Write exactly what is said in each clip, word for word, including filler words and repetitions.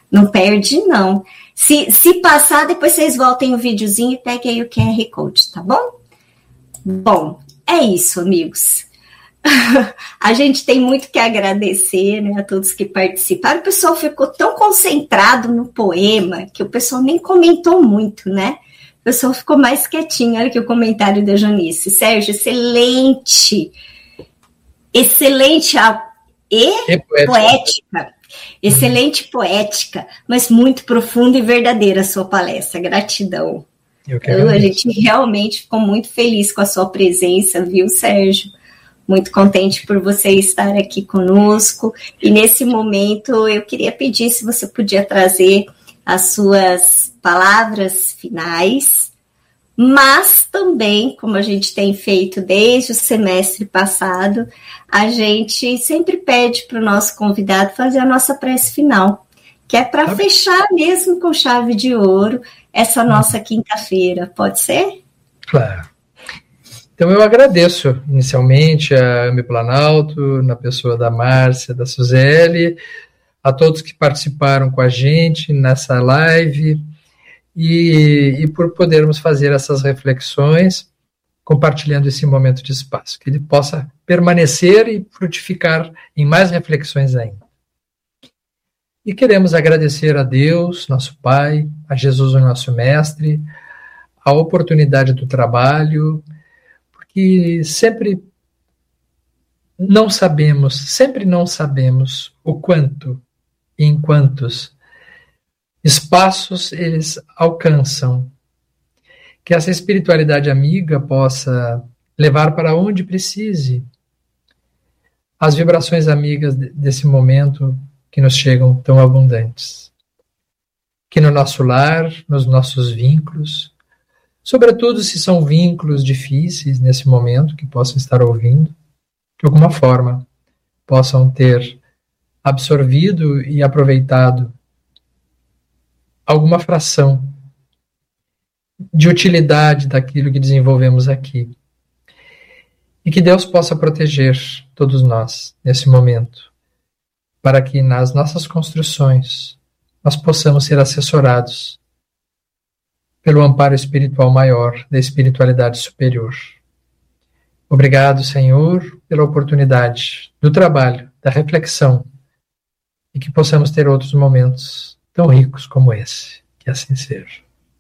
Não perde, não. Se, se passar, depois vocês voltem o videozinho e peguem aí o Q R Code, tá bom? Bom, é isso, amigos. A gente tem muito que agradecer, né, a todos que participaram. O pessoal ficou tão concentrado no poema que o pessoal nem comentou muito, né? O pessoal ficou mais quietinho. Olha aqui o comentário da Janice. Sérgio, excelente. Excelente a... e, e poética. poética. Excelente poética, mas muito profunda e verdadeira a sua palestra. Gratidão. Eu quero a gente realmente ficou muito feliz com a sua presença, viu, Sérgio? Muito contente por você estar aqui conosco. E nesse momento eu queria pedir se você podia trazer as suas palavras finais, mas também, como a gente tem feito desde o semestre passado, a gente sempre pede para o nosso convidado fazer a nossa prece final, que é para tá fechar mesmo com chave de ouro essa nossa quinta-feira. Pode ser? Claro. Então eu agradeço inicialmente a AME Planalto, na pessoa da Márcia, da Suzeli, a todos que participaram com a gente nessa live e, e por podermos fazer essas reflexões, compartilhando esse momento de espaço, que ele possa permanecer e frutificar em mais reflexões ainda. E queremos agradecer a Deus, nosso Pai, a Jesus, o nosso Mestre, a oportunidade do trabalho, e sempre não sabemos, sempre não sabemos o quanto e em quantos espaços eles alcançam. Que essa espiritualidade amiga possa levar para onde precise as vibrações amigas desse momento que nos chegam tão abundantes. Que no nosso lar, nos nossos vínculos, sobretudo se são vínculos difíceis nesse momento, que possam estar ouvindo, de alguma forma possam ter absorvido e aproveitado alguma fração de utilidade daquilo que desenvolvemos aqui. E que Deus possa proteger todos nós nesse momento, para que nas nossas construções nós possamos ser assessorados pelo amparo espiritual maior, da espiritualidade superior. Obrigado, Senhor, pela oportunidade do trabalho, da reflexão, e que possamos ter outros momentos tão ricos como esse. Que assim seja.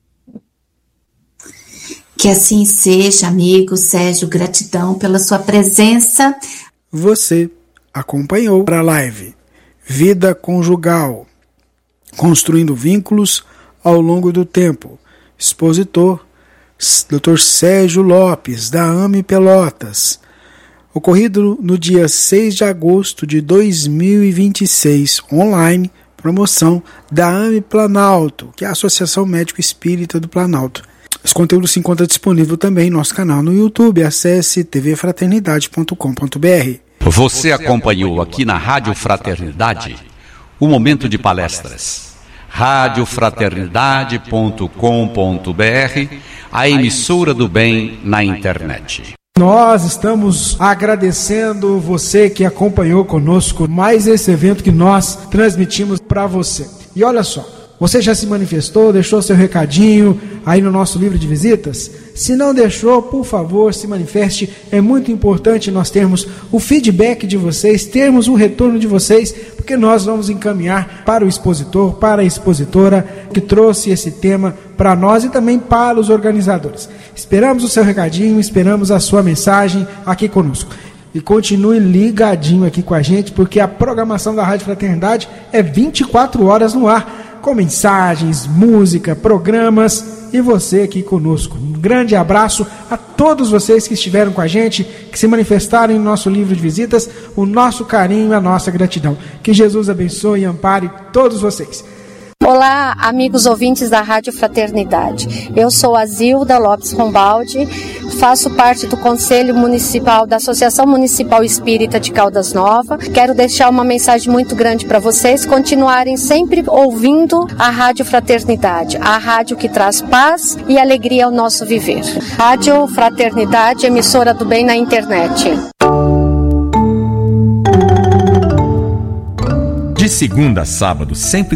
Que assim seja, amigo Sérgio, gratidão pela sua presença. Você acompanhou para a live Vida Conjugal, Construindo Vínculos ao Longo do Tempo. Expositor, doutor Sérgio Lopes, da AME Pelotas. Ocorrido no dia seis de agosto de dois mil e vinte e seis, online, promoção da AME Planalto, que é a Associação Médico Espírita do Planalto. Esse conteúdo se encontra disponível também em nosso canal no YouTube. Acesse t v fraternidade ponto com ponto b r. Você acompanhou aqui na Rádio Fraternidade o momento de palestras. rádio fraternidade ponto com ponto b r, a emissora do bem na internet. Nós estamos agradecendo você que acompanhou conosco mais esse evento que nós transmitimos para você. E olha só, você já se manifestou, deixou seu recadinho aí no nosso livro de visitas? Se não deixou, por favor, se manifeste. É muito importante nós termos o feedback de vocês, termos o retorno de vocês, porque nós vamos encaminhar para o expositor, para a expositora que trouxe esse tema para nós e também para os organizadores. Esperamos o seu recadinho, esperamos a sua mensagem aqui conosco. E continue ligadinho aqui com a gente, porque a programação da Rádio Fraternidade é vinte e quatro horas no ar, com mensagens, música, programas e você aqui conosco. Um grande abraço a todos vocês que estiveram com a gente, que se manifestaram em nosso livro de visitas, o nosso carinho e a nossa gratidão. Que Jesus abençoe e ampare todos vocês. Olá, amigos ouvintes da Rádio Fraternidade. Eu sou a Zilda Lopes Rombaldi, faço parte do Conselho Municipal da Associação Municipal Espírita de Caldas Novas. Quero deixar uma mensagem muito grande para vocês, continuarem sempre ouvindo a Rádio Fraternidade, a rádio que traz paz e alegria ao nosso viver. Rádio Fraternidade, emissora do bem na internet. De segunda a sábado, sempre